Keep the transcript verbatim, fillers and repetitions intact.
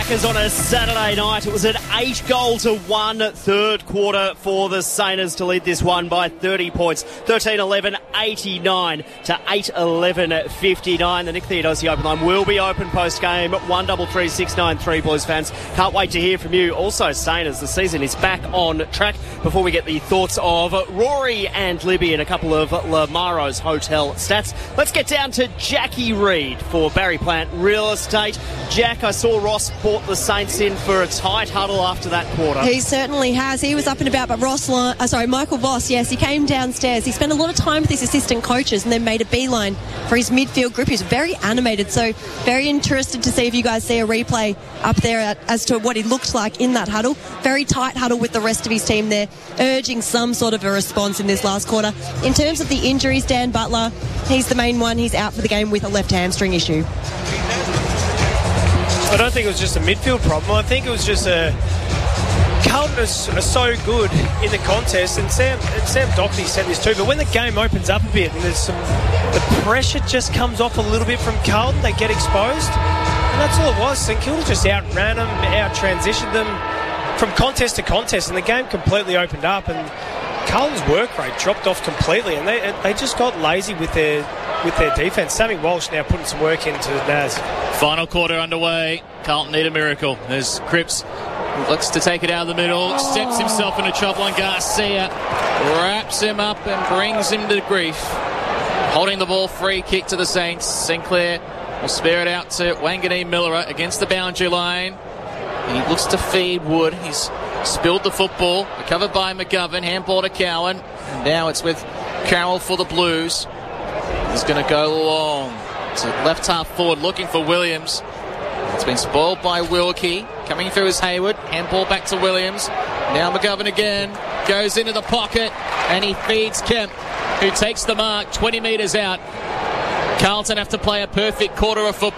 Maccas on a Saturday night. It was an eight goal to one third quarter for the Sainers to lead this one by thirty points. thirteen eleven eighty-nine to eight eleven fifty-nine. The Nick Theodosi Open Line will be open post-game. one double three six nine three, Blues fans. Can't wait to hear from you. Also, Sainers, the season is back on track. Before we get the thoughts of Rory and Libby and a couple of Lamaro's hotel stats, let's get down to Jackie Reid for Barry Plant Real Estate. Jack, I saw Ross brought the Saints in for a tight huddle after that quarter. He certainly has. He was up and about, but Ross, uh, sorry, Michael Voss, yes, he came downstairs. He spent a lot of time with his assistant coaches and then made a beeline for his midfield group. He was very animated, so very interested to see if you guys see a replay up there at, as to what he looked like in that huddle. Very tight huddle with the rest of his team there, urging some sort of a response in this last quarter. In terms of the injuries, Dan Butler, he's the main one. He's out for the game with a left hamstring issue. I don't think it was just a midfield problem. I think it was just a... Carlton is, are so good in the contest, and Sam and Sam Doherty said this too, but when the game opens up a bit and there's some... the pressure just comes off a little bit from Carlton, they get exposed. And that's all it was. St Kilda just outran them, out-transitioned them from contest to contest, and the game completely opened up, and Carlton's work rate dropped off completely, and they they just got lazy with their with their defence. Sammy Walsh now putting some work into Naz. Final quarter underway. Carlton need a miracle as Cripps looks to take it out of the middle, steps himself into trouble, and Garcia wraps him up and brings him to grief. Holding the ball, free kick to the Saints. Sinclair will spare it out to Wangani Miller against the boundary line. He looks to feed Wood. He's spilled the football, recovered by McGovern, handball to Cowan, and now it's with Carroll for the Blues. He's going to go long to left half forward looking for Williams. It's been spoiled by Wilkie. Coming through is Hayward. Handball back to Williams. Now McGovern again. Goes into the pocket and he feeds Kemp, who takes the mark twenty metres out. Carlton have to play a perfect quarter of football.